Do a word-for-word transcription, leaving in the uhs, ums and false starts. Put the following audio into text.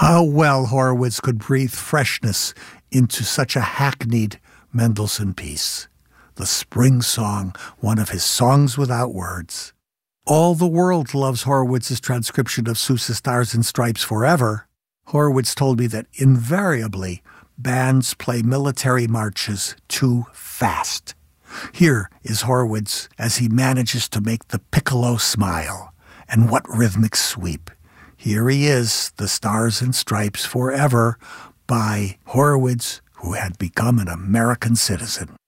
How well Horowitz could breathe freshness into such a hackneyed Mendelssohn piece. The Spring Song, one of his songs without words. All the world loves Horowitz's transcription of Sousa's Stars and Stripes Forever. Horowitz told me that invariably bands play military marches too fast. Here is Horowitz as he manages to make the piccolo smile. And what rhythmic sweep. Here he is, the Stars and Stripes Forever, by Horowitz, who had become an American citizen.